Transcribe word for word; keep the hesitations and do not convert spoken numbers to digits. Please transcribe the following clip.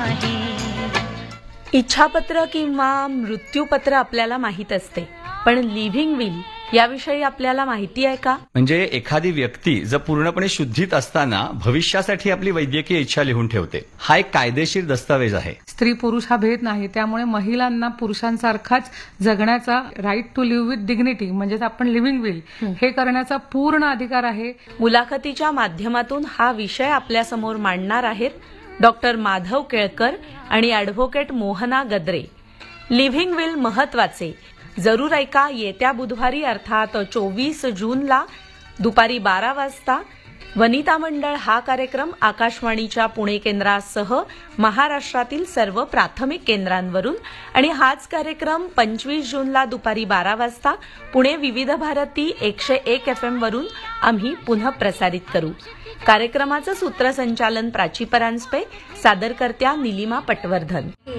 नाही. इच्छापत्र किंवा मृत्यूपत्र आपल्याला माहित असते, पण लिव्हिंग विल याविषयी आपल्याला माहिती आहे का? म्हणजे एखादी व्यक्ती जर पूर्णपणे शुद्धीत असताना भविष्यासाठी आपली वैद्यकीय इच्छा लिहून ठेवते. हा एक कायदेशीर दस्तावेज आहे. स्त्री पुरुष हा भेद नाही, त्यामुळे महिलांना पुरुषांसारखाच जगण्याचा, right to leave with dignity म्हणजेच आपण लिव्हिंग विल हे करण्याचा पूर्ण अधिकार आहे. मुलाखतीच्या माध्यमातून हा विषय आपल्यासमोर मांडणार आहेत डॉक्टर माधव केळकर आणि advocate Mohana Gadre. Living will महत्वाचे, जरूर ऐका. येत्या बुधवारी अर्थात चोवीस जूनला दुपारी बारा वाजता वनिता मंडळ हा कार्यक्रम आकाशवाणीच्या पुणे केंद्रासह महाराष्ट्रातील सर्व प्राथमिक केंद्रांवरून, आणि हाच कार्यक्रम पंचवीस जूनला दुपारी बारा वाजता पुणे विविध भारती एकशे एक एफ एम वरून आम्ही पुनः प्रसारित करू. कार्यक्रमाचं सूत्रसंचालन प्राची परांजपे, सादरकर्त्या निलिमा पटवर्धन.